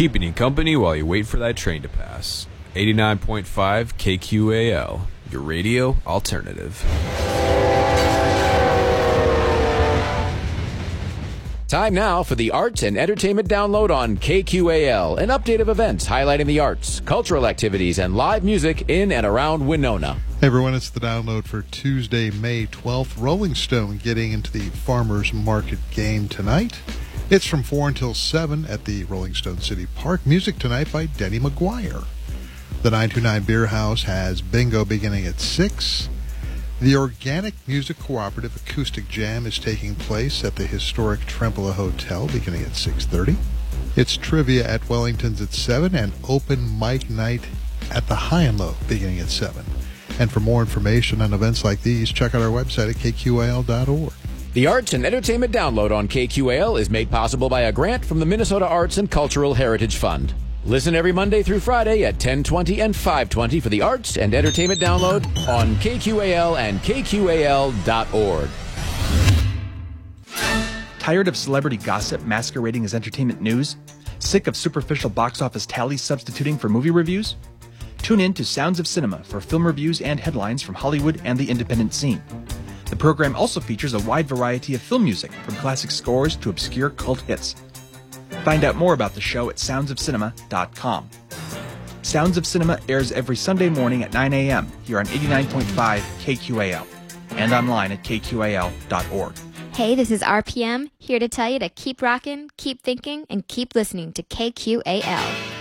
keeping you company while you wait for that train to pass. 89.5 KQAL, your radio alternative. Time now for the Arts and Entertainment Download on KQAL, an update of events highlighting the arts, cultural activities, and live music in and around Winona. Hey everyone, it's the download for Tuesday, May 12th. Rolling Stone getting into the Farmers Market game tonight. It's from 4 until 7 at the Rolling Stone City Park. Music tonight by Denny McGuire. The 929 Beer House has bingo beginning at 6. The Organic Music Cooperative Acoustic Jam is taking place at the historic Trempealeau Hotel beginning at 6:30. It's trivia at Wellington's at 7 and open mic night at the High and Low beginning at 7. And for more information on events like these, check out our website at kqal.org. The Arts and Entertainment Download on KQAL is made possible by a grant from the Minnesota Arts and Cultural Heritage Fund. Listen every Monday through Friday at 10:20 and 5:20 for the Arts and Entertainment Download on KQAL and KQAL.org. Tired of celebrity gossip masquerading as entertainment news? Sick of superficial box office tallies substituting for movie reviews? Tune in to Sounds of Cinema for film reviews and headlines from Hollywood and the independent scene. The program also features a wide variety of film music, from classic scores to obscure cult hits. Find out more about the show at soundsofcinema.com. Sounds of Cinema airs every Sunday morning at 9 a.m. here on 89.5 KQAL and online at kqal.org. Hey, this is RPM, here to tell you to keep rocking, keep thinking, and keep listening to KQAL.